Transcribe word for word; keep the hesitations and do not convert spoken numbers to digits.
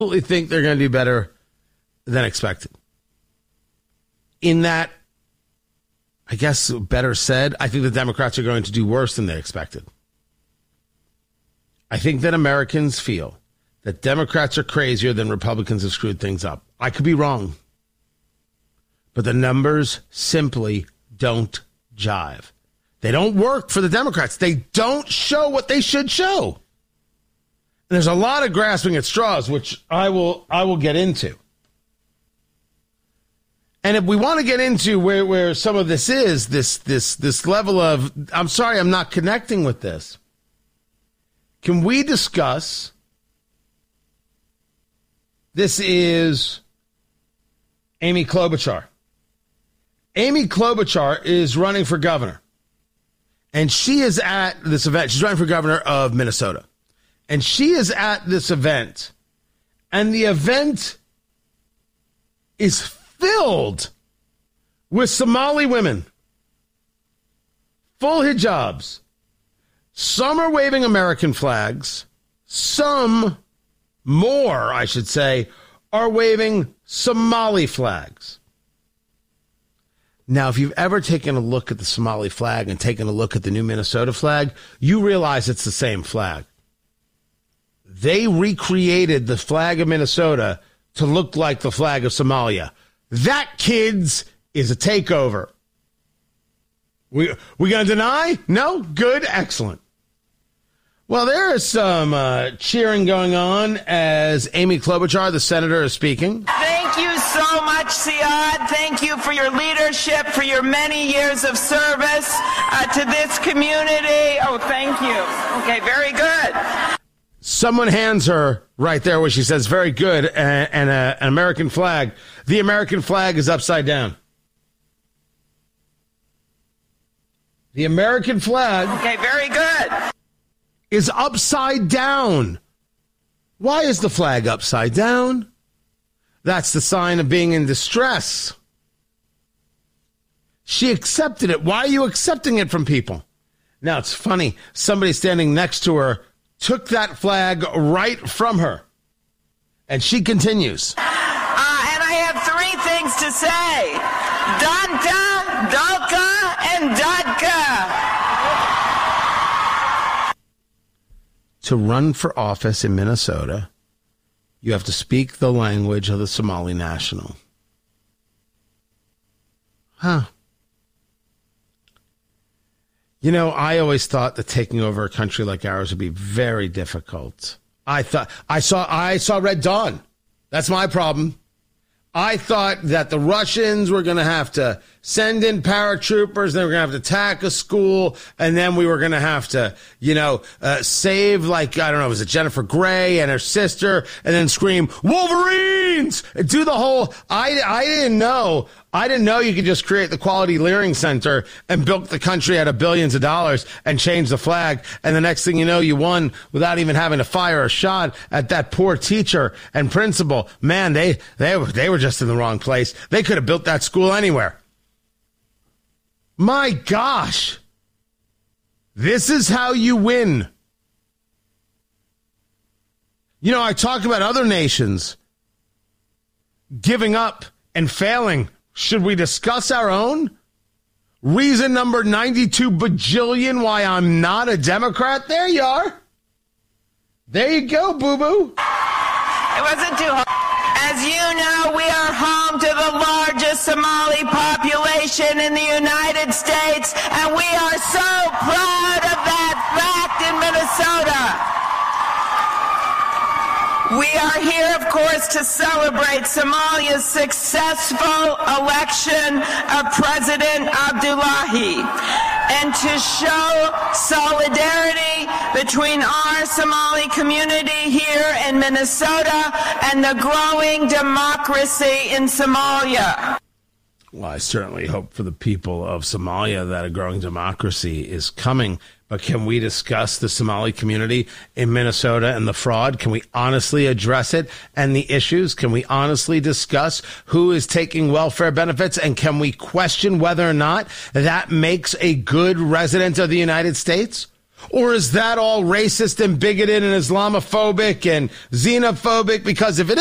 absolutely think they're going to do better than expected. In that, I guess better said, I think the Democrats are going to do worse than they expected. I think that Americans feel that Democrats are crazier than Republicans have screwed things up. I could be wrong. But the numbers simply don't jive. They don't work for the Democrats. They don't show what they should show. And there's a lot of grasping at straws, which I will I will get into. And if we want to get into where, where some of this is, this this this level of, I'm sorry, I'm not connecting with this. Can we discuss, this is Amy Klobuchar. Amy Klobuchar is running for governor. And she is at this event. She's running for governor of Minnesota. And she is at this event. And the event is filled with Somali women. Full hijabs. Some are waving American flags. Some, more, I should say, are waving Somali flags. Now, if you've ever taken a look at the Somali flag and taken a look at the new Minnesota flag, you realize it's the same flag. They recreated the flag of Minnesota to look like the flag of Somalia. That, kids, is a takeover. We we gonna deny? No? Good? Excellent. Well, there is some uh, cheering going on as Amy Klobuchar, the senator, is speaking. Thank you so much, Siad. Thank you for your leadership, for your many years of service uh, to this community. Oh, thank you. Okay, very good. Someone hands her right there where she says, very good, and, and a, an American flag. The American flag is upside down. The American flag. Okay, very good. Is upside down. Why is the flag upside down? That's the sign of being in distress. She accepted it. Why are you accepting it from people? Now, it's funny. Somebody standing next to her took that flag right from her. And she continues. Uh, and I have three things to say. Danta, Dalka, and Dadka. To run for office in Minnesota, you have to speak the language of the Somali national. Huh. You know, I always thought that taking over a country like ours would be very difficult. I thought I saw I saw Red Dawn. That's my problem. I thought that the Russians were going to have to send in paratroopers, they were going to have to attack a school, and then we were going to have to, you know, uh, save, like, I don't know, was it Jennifer Grey and her sister, and then scream, Wolverines! Do the whole, I, I didn't know, I didn't know you could just create the Quality Learning Center and bilk the country out of billions of dollars and change the flag, and the next thing you know, you won without even having to fire a shot at that poor teacher and principal. Man, they, they, they were just in the wrong place. They could have built that school anywhere. My gosh, this is how you win. You know, I talk about other nations giving up and failing. Should we discuss our own? Reason number ninety-two bajillion why I'm not a Democrat. There you are. There you go, boo-boo. It wasn't too hard. As you know, we are home to the largest Somali population in the United States, and we are so proud of that fact in Minnesota. We are here, of course, to celebrate Somalia's successful election of President Abdullahi and to show solidarity between our Somali community here in Minnesota and the growing democracy in Somalia. Well, I certainly hope for the people of Somalia that a growing democracy is coming. But can we discuss the Somali community in Minnesota and the fraud? Can we honestly address it and the issues? Can we honestly discuss who is taking welfare benefits? And can we question whether or not that makes a good resident of the United States? Or is that all racist and bigoted and Islamophobic and xenophobic? Because if it